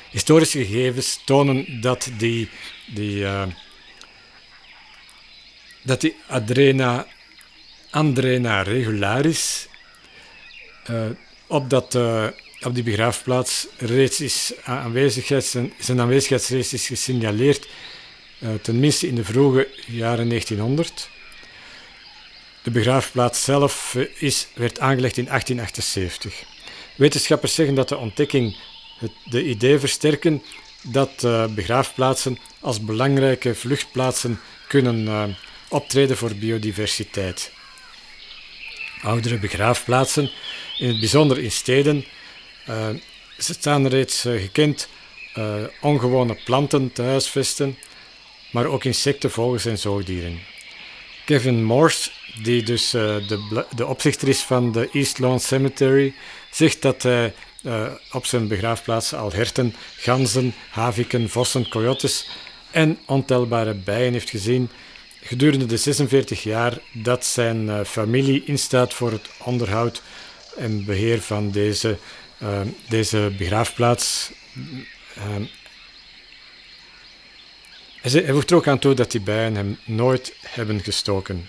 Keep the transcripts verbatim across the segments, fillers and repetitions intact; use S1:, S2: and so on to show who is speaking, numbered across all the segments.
S1: Historische gegevens tonen dat die, die, uh, dat die Adrena, Andrena regularis uh, op, dat, uh, op die begraafplaats reeds is aanwezigheid, zijn, zijn aanwezigheid reeds is gesignaleerd, uh, tenminste in de vroege jaren negentienhonderd. De begraafplaats zelf is, werd aangelegd in achttien achtenzeventig. Wetenschappers zeggen dat de ontdekking het de idee versterken dat uh, begraafplaatsen als belangrijke vluchtplaatsen kunnen uh, optreden voor biodiversiteit. Oudere begraafplaatsen, in het bijzonder in steden, uh, ze staan reeds uh, gekend uh, ongewone planten te huisvesten, maar ook insecten, vogels en zoogdieren. Kevin Morse, die dus uh, de, de opzichter is van de East Lawn Cemetery, zegt dat hij uh, op zijn begraafplaats al herten, ganzen, haviken, vossen, coyotes en ontelbare bijen heeft gezien gedurende de zesenveertig jaar dat zijn uh, familie instaat voor het onderhoud en beheer van deze, uh, deze begraafplaats. Uh, Hij voegt er ook aan toe dat die bijen hem nooit hebben gestoken.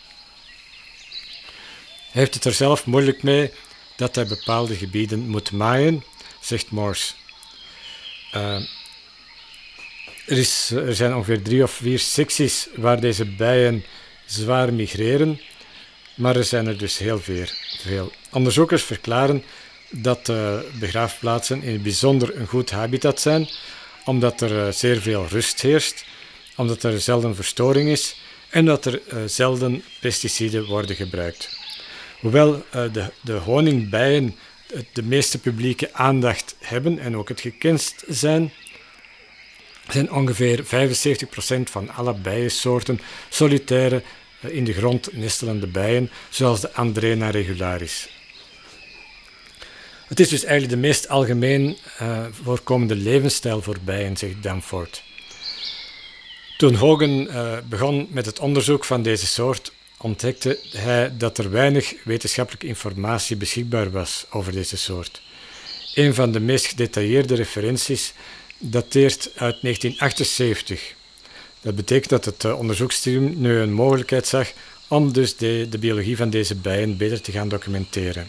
S1: Hij heeft het er zelf moeilijk mee dat hij bepaalde gebieden moet maaien, zegt Morse. Uh, er, is, er zijn ongeveer drie of vier secties waar deze bijen zwaar migreren, maar er zijn er dus heel veel. Onderzoekers verklaren dat uh, begraafplaatsen in het bijzonder een goed habitat zijn, omdat er uh, zeer veel rust heerst, omdat er zelden verstoring is en dat er uh, zelden pesticiden worden gebruikt. Hoewel uh, de, de honingbijen de meeste publieke aandacht hebben en ook het gekendst zijn, zijn ongeveer vijfenzeventig procent van alle bijensoorten solitaire, uh, in de grond nestelende bijen, zoals de Andrena regularis. Het is dus eigenlijk de meest algemeen uh, voorkomende levensstijl voor bijen, zegt Danforth. Toen Hogan uh, begon met het onderzoek van deze soort, ontdekte hij dat er weinig wetenschappelijke informatie beschikbaar was over deze soort. Een van de meest gedetailleerde referenties dateert uit negentien achtenzeventig. Dat betekent dat het uh, onderzoeksteam nu een mogelijkheid zag om dus de, de biologie van deze bijen beter te gaan documenteren.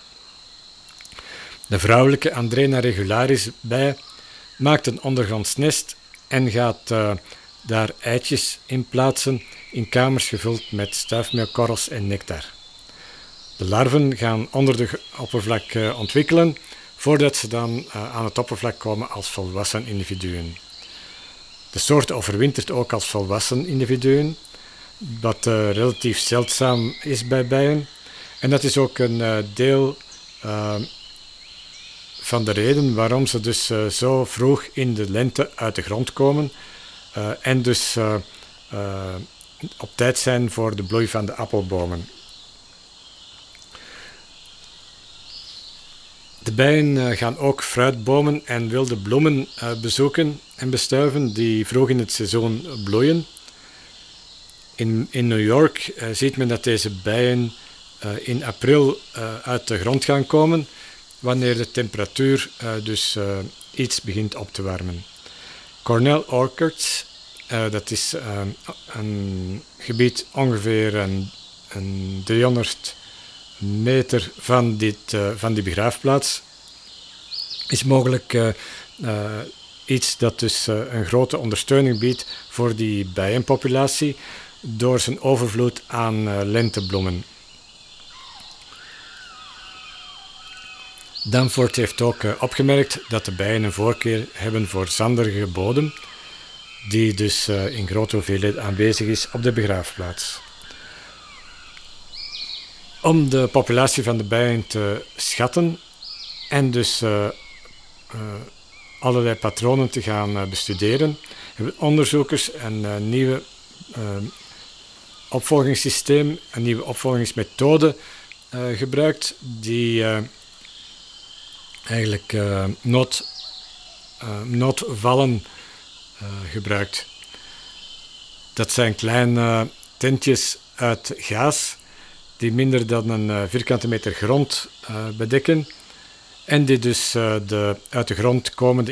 S1: De vrouwelijke Andrena regularis bij maakt een ondergronds nest en gaat uh, daar eitjes in plaatsen in kamers gevuld met stuifmeelkorrels en nectar. De larven gaan onder de oppervlak uh, ontwikkelen voordat ze dan uh, aan het oppervlak komen als volwassen individuen. De soort overwintert ook als volwassen individuen, wat uh, relatief zeldzaam is bij bijen. En dat is ook een uh, deel uh, van de reden waarom ze dus uh, zo vroeg in de lente uit de grond komen uh, en dus uh, uh, op tijd zijn voor de bloei van de appelbomen. De bijen uh, gaan ook fruitbomen en wilde bloemen uh, bezoeken en bestuiven die vroeg in het seizoen bloeien. In, in New York uh, ziet men dat deze bijen uh, in april uh, uit de grond gaan komen, wanneer de temperatuur uh, dus uh, iets begint op te warmen. Cornell Orchards, uh, dat is uh, een gebied ongeveer een, een driehonderd meter van, dit, uh, van die begraafplaats, is mogelijk uh, uh, iets dat dus uh, een grote ondersteuning biedt voor die bijenpopulatie door zijn overvloed aan uh, lentebloemen. Danforth heeft ook uh, opgemerkt dat de bijen een voorkeur hebben voor zanderige bodem, die dus uh, in grote hoeveelheid aanwezig is op de begraafplaats. Om de populatie van de bijen te schatten en dus uh, uh, allerlei patronen te gaan uh, bestuderen, hebben onderzoekers een uh, nieuwe uh, opvolgingssysteem, een nieuwe opvolgingsmethode uh, gebruikt die uh, eigenlijk uh, nood, uh, noodvallen uh, gebruikt. Dat zijn kleine tentjes uit gaas die minder dan een uh, vierkante meter grond uh, bedekken en die dus uh, de uit de grond komende